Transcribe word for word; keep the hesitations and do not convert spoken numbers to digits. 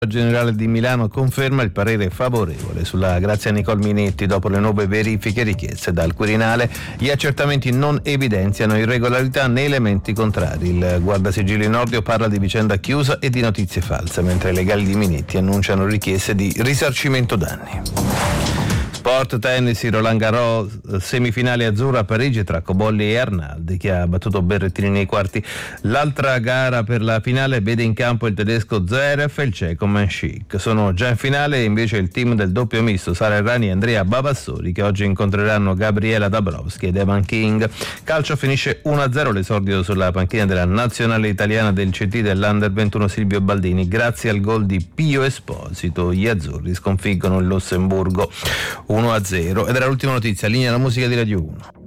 Generale di Milano conferma il parere favorevole sulla Grazia Nicole Minetti dopo le nuove verifiche richieste dal Quirinale. Gli accertamenti non evidenziano irregolarità né elementi contrari. Il guardasigilli Nordio parla di vicenda chiusa e di notizie false, mentre i legali di Minetti annunciano richieste di risarcimento danni. Sport, tennis, Roland Garros, semifinale azzurra a Parigi tra Cobolli e Arnaldi, che ha battuto Berrettini nei quarti. L'altra gara per la finale vede in campo il tedesco Zverev e il ceco Mansik. Sono già in finale invece il team del doppio misto Sara Errani e Andrea Babassori, che oggi incontreranno Gabriela Dabrowski ed Evan King. Calcio, finisce uno a zero l'esordio sulla panchina della nazionale italiana del C T dell'Under ventuno Silvio Baldini, grazie al gol di Pio Esposito. Gli azzurri sconfiggono il Lussemburgo uno a zero. Ed era l'ultima notizia. Linea alla musica di Radio uno.